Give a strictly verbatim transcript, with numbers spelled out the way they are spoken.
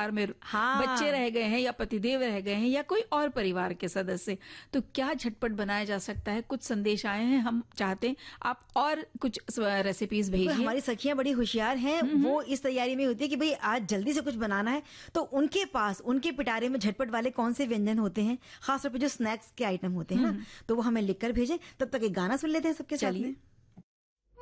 परिवार में हाँ। बच्चे रह गए हैं या पतिदेव रह गए हैं या कोई और परिवार के सदस्य, तो क्या झटपट बनाया जा सकता है? कुछ संदेश आए हैं, हम चाहते हैं आप और कुछ रेसिपीज भेजिए। हमारी सखियां बड़ी होशियार हैं, वो इस तैयारी में होती है कि भाई आज जल्दी से कुछ बनाना है, तो उनके पास उनके पिटारे में झटपट वाले कौन से व्यंजन होते हैं, खासतौर पर जो स्नैक्स के आइटम होते हैं ना, तो वो हमें लिखकर भेजें। तब तक एक गाना सुन लेते हैं सबके साथ में।